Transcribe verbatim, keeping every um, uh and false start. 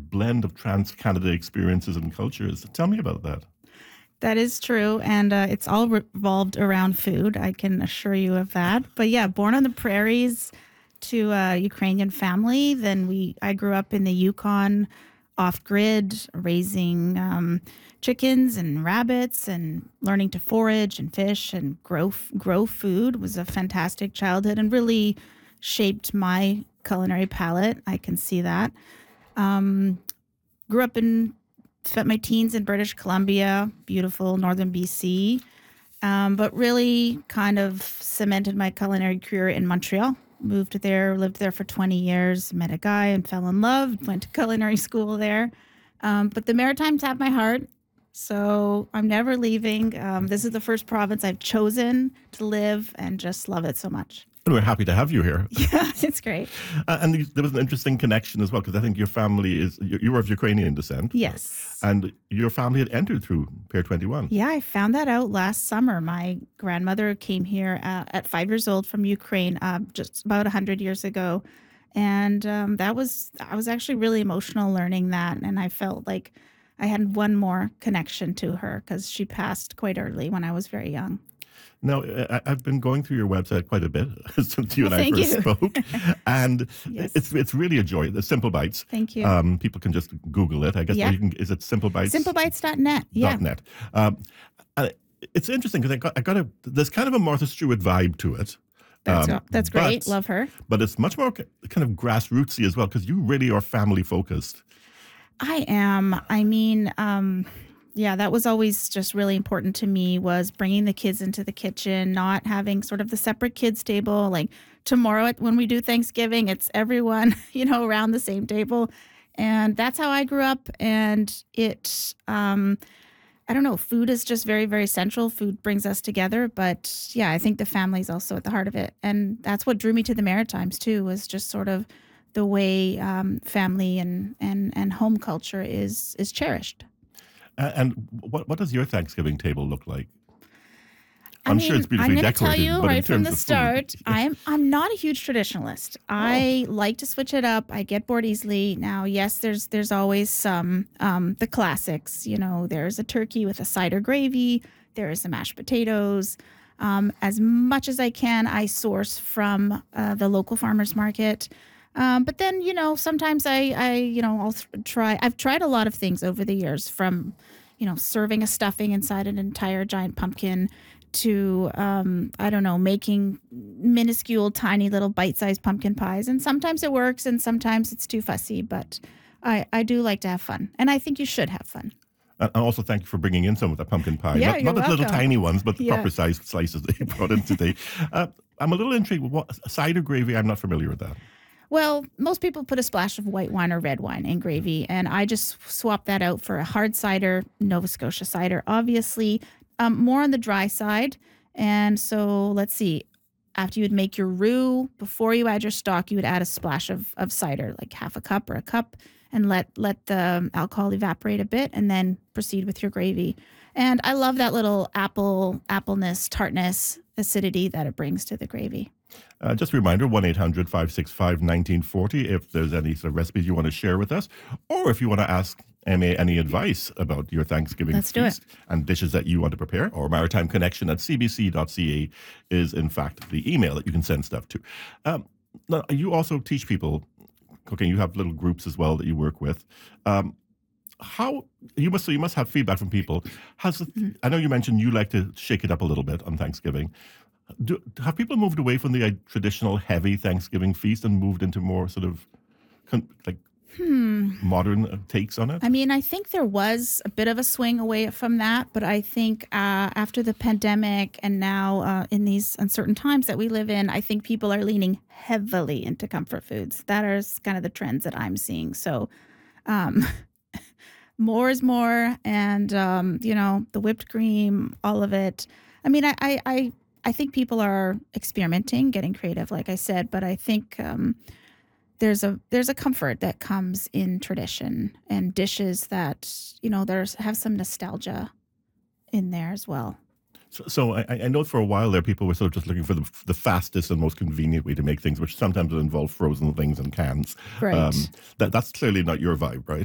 blend of trans-Canada experiences and cultures. Tell me about that. That is true, and uh, it's all revolved around food. I can assure you of that. But yeah, born on the prairies to a Ukrainian family. Then we, I grew up in the Yukon, off grid, raising um, chickens and rabbits, and learning to forage and fish and grow grow food. It was a fantastic childhood, and really shaped my culinary palate. I can see that. Um, grew up in. Spent my teens in British Columbia, beautiful northern B C, um, but really kind of cemented my culinary career in Montreal. Moved there, lived there for twenty years, met a guy and fell in love, went to culinary school there. Um, but the Maritimes have my heart, so I'm never leaving. Um, this is the first province I've chosen to live and just love it so much. And we're happy to have you here. Yeah, it's great. Uh, and there was an interesting connection as well, because I think your family is, you, you were of Ukrainian descent. Yes. And your family had entered through Pier twenty-one. Yeah, I found that out last summer. My grandmother came here uh, at five years old from Ukraine, uh, just about one hundred years ago. And um, that was, I was actually really emotional learning that. And I felt like I had one more connection to her because she passed quite early when I was very young. Now, I, I've been going through your website quite a bit since you and Well, I first you. spoke, and Yes. it's it's really a joy. The Simple Bites. Thank you. Um, people can just Google it. I guess Yeah. you can. Is it Simple Bites? simple bites dot net. Yeah. Dot net. Um, and it's interesting because I got I got a there's kind of a Martha Stewart vibe to it. That's, Um, that's great. but- Love her. But it's much more kind of grassrootsy as well, because you really are family focused. I am. I mean, um, yeah, that was always just really important to me, was bringing the kids into the kitchen, not having sort of the separate kids table. Like tomorrow at- when we do Thanksgiving, it's everyone, you know, around the same table. And that's how I grew up. And it, um, I don't know, food is just very, very central. Food brings us together. But yeah, I think the family's also at the heart of it. And that's what drew me to the Maritimes too, was just sort of the way um, family and, and, and home culture is is cherished. A- And what what does your Thanksgiving table look like? I I'm mean, sure it's beautifully I'm gonna decorated, tell you but in right from terms the of food- start, I'm I'm not a huge traditionalist. I like to switch it up. I get bored easily. Now, yes, there's there's always some um, the classics. You know, there's a turkey with a cider gravy. There is some mashed potatoes. Um, as much as I can, I source from uh, the local farmers market. Um, but then, you know, sometimes I, I you know, I'll th- try. I've tried a lot of things over the years, from, you know, serving a stuffing inside an entire giant pumpkin to, um, I don't know, making minuscule, tiny little bite-sized pumpkin pies. And sometimes it works and sometimes it's too fussy. But I, I do like to have fun. And I think you should have fun. And also, thank you for bringing in some of the pumpkin pie. Yeah, not you're not the little welcome. tiny ones, but the Yeah. proper sized slices that you brought in today. Uh, I'm a little intrigued with what cider gravy. I'm not familiar with that. Well, most people put a splash of white wine or red wine in gravy, and I just swap that out for a hard cider, Nova Scotia cider, obviously um, more on the dry side. And so let's see, after you would make your roux, before you add your stock, you would add a splash of, of cider, like half a cup or a cup, and let, let the alcohol evaporate a bit, and then proceed with your gravy. And I love that little apple, appleness, tartness, acidity that it brings to the gravy. Uh, just a reminder, one eight hundred, five six five, one nine four zero if there's any sort of recipes you want to share with us, or if you want to ask M A any advice about your Thanksgiving Let's do it. feast and dishes that you want to prepare, or maritime connection at c b c dot c a is in fact the email that you can send stuff to. Um, now, you also teach people cooking. You have little groups as well that you work with. Um, how you must so you must have feedback from people. Has I know you mentioned you like to shake it up a little bit on Thanksgiving. Do, have people moved away from the uh, traditional heavy Thanksgiving feast and moved into more sort of con- like modern uh, takes on it? I mean, I think there was a bit of a swing away from that, but I think uh, after the pandemic and now uh, in these uncertain times that we live in, I think people are leaning heavily into comfort foods. That is kind of the trends that I'm seeing. So um, more is more, and um, you know, the whipped cream, all of it. I mean, I, I, I, I think people are experimenting, getting creative, like I said, but I think um, there's a there's a comfort that comes in tradition and dishes that, you know, there's have some nostalgia in there as well. So, so I, I know for a while there, people were sort of just looking for the, the fastest and most convenient way to make things, which sometimes would involve frozen things and cans. Right. that, that's clearly not your vibe, right?